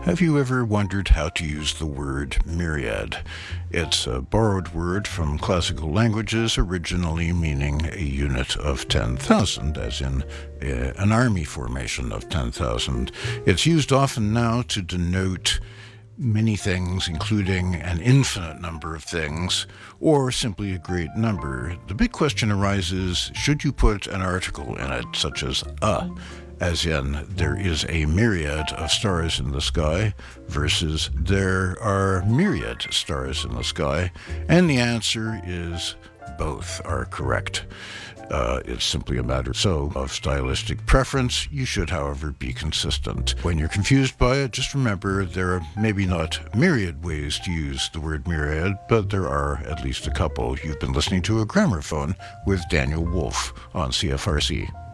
Have you ever wondered how to use the word myriad? It's a borrowed word from classical languages, originally meaning a unit of 10,000, as in an army formation of 10,000. It's used often now to denote many things, including an infinite number of things, or simply a great number. The big question arises, should you put an article in it, such as as in there is a myriad of stars in the sky, versus there are myriad stars in the sky? And the answer is both are correct. It's simply a matter of stylistic preference. You should, however, be consistent. When you're confused by it, just remember there are maybe not myriad ways to use the word myriad, but there are at least a couple. You've been listening to A Gramophone with Daniel Wolf on CFRC.